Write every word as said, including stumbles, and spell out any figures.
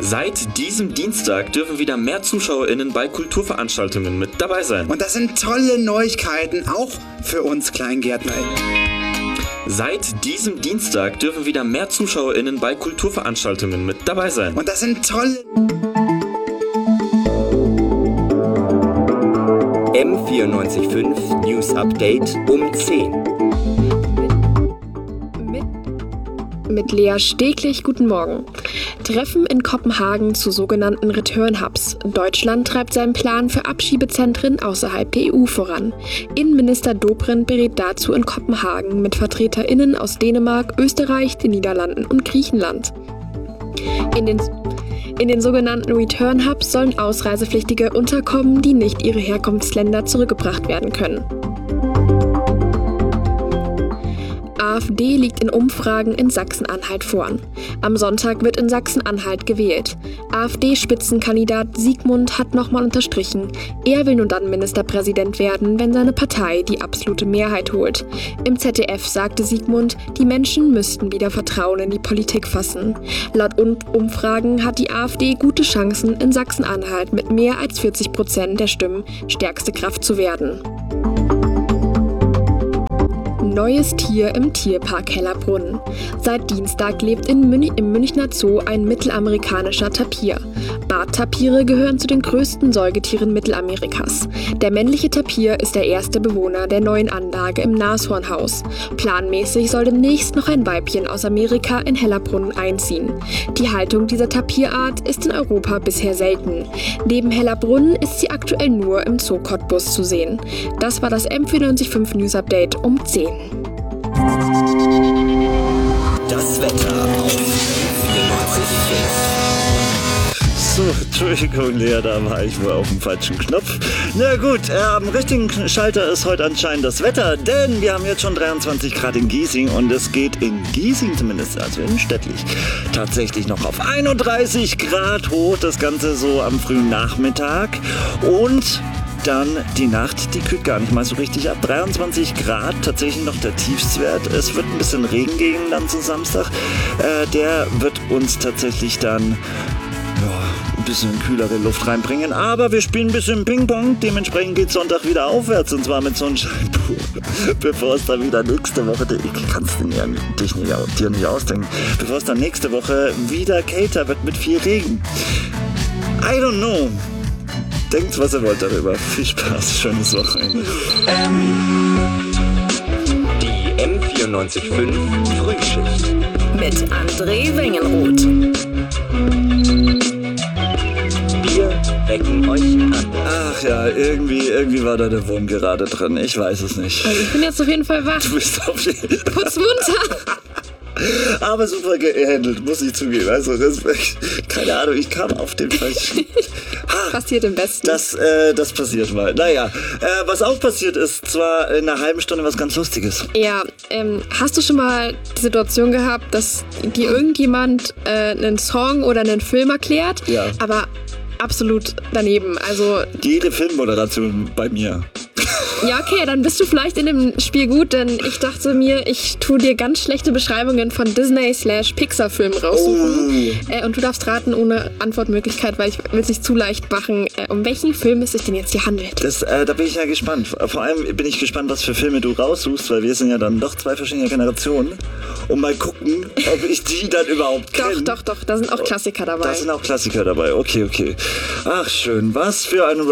Seit diesem Dienstag dürfen wieder mehr ZuschauerInnen bei Kulturveranstaltungen mit dabei sein. Und das sind tolle Neuigkeiten, auch für uns KleingärtnerInnen. Seit diesem Dienstag dürfen wieder mehr ZuschauerInnen bei Kulturveranstaltungen mit dabei sein. Und das sind tolle... M vierundneunzig Komma fünf News Update um zehn. Mit, mit Lea Steglich, guten Morgen. Treffen in Kopenhagen zu sogenannten Return Hubs. Deutschland treibt seinen Plan für Abschiebezentren außerhalb der E U voran. Innenminister Dobrindt berät dazu in Kopenhagen mit VertreterInnen aus Dänemark, Österreich, den Niederlanden und Griechenland. In den In den sogenannten Return Hubs sollen Ausreisepflichtige unterkommen, die nicht ihre Herkunftsländer zurückgebracht werden können. AfD liegt in Umfragen in Sachsen-Anhalt vorn. Am Sonntag wird in Sachsen-Anhalt gewählt. AfD-Spitzenkandidat Sigmund hat nochmal unterstrichen, er will nun dann Ministerpräsident werden, wenn seine Partei die absolute Mehrheit holt. Im Z D F sagte Sigmund, die Menschen müssten wieder Vertrauen in die Politik fassen. Laut Umfragen hat die AfD gute Chancen, in Sachsen-Anhalt mit mehr als vierzig Prozent der Stimmen stärkste Kraft zu werden. Neues Tier im Tierpark Hellerbrunn. Seit Dienstag lebt in Münch, im Münchner Zoo ein mittelamerikanischer Tapir. Barttapire gehören zu den größten Säugetieren Mittelamerikas. Der männliche Tapir ist der erste Bewohner der neuen Anlage im Nashornhaus. Planmäßig soll demnächst noch ein Weibchen aus Amerika in Hellerbrunn einziehen. Die Haltung dieser Tapirart ist in Europa bisher selten. Neben Hellerbrunn ist sie aktuell nur im Zoo Cottbus zu sehen. Das war das M vierundneunzig Komma fünf News Update um zehn. Das Wetter auf vierundneunzig Komma fünf. So, Entschuldigung, Lea, da war ich wohl auf dem falschen Knopf. Na gut, äh, am richtigen Schalter ist heute anscheinend das Wetter, denn wir haben jetzt schon dreiundzwanzig Grad in Giesing und es geht in Giesing zumindest, also innenstädtlich, tatsächlich noch auf einunddreißig Grad hoch, das Ganze so am frühen Nachmittag und... Dann die Nacht, die kühlt gar nicht mal so richtig ab. dreiundzwanzig Grad, tatsächlich noch der Tiefstwert. Es wird ein bisschen Regen gegen dann zum Samstag. Äh, der wird uns tatsächlich dann ja, ein bisschen kühlere Luft reinbringen. Aber wir spielen ein bisschen Ping-Pong. Dementsprechend geht Sonntag wieder aufwärts und zwar mit Sonnenschein pur. Bevor es dann wieder nächste Woche, ich kann es dich nicht, dir nicht ausdenken, bevor es dann nächste Woche wieder kälter wird mit viel Regen. I don't know. Denkt, was ihr wollt darüber. Viel Spaß, schönes Wochenende. Die M vierundneunzig Komma fünf Frühschicht. Mit André Wengenroth. Wir wecken euch an. Ach ja, irgendwie, irgendwie war da der Wurm gerade drin. Ich weiß es nicht. Also ich bin jetzt auf jeden Fall wach. Du bist auf jeden Fall. Putz munter. Aber super gehandelt, muss ich zugeben. Also, Respekt. Keine Ahnung, ich kam auf den falschen. Passiert im Besten. Das, äh, das passiert mal. Naja, äh, was auch passiert ist, zwar in einer halben Stunde was ganz Lustiges. Ja, ähm, hast du schon mal die Situation gehabt, dass dir irgendjemand äh, einen Song oder einen Film erklärt, ja. aber absolut daneben, also... Jede Filmmoderation bei mir. Ja, okay, dann bist du vielleicht in dem Spiel gut, denn ich dachte mir, ich tue dir ganz schlechte Beschreibungen von Disney slash Pixar Filmen raussuchen. Oh. Äh, und du darfst raten ohne Antwortmöglichkeit, weil ich will es nicht zu leicht machen, äh, um welchen Film es sich denn jetzt hier handelt. Das, äh, da bin ich ja gespannt. Vor allem bin ich gespannt, was für Filme du raussuchst, weil wir sind ja dann doch zwei verschiedene Generationen. Und mal gucken, ob ich die dann überhaupt kenne. Doch, doch, doch, da sind auch Klassiker dabei. Da sind auch Klassiker dabei, okay, okay. Ach, schön. Was für ein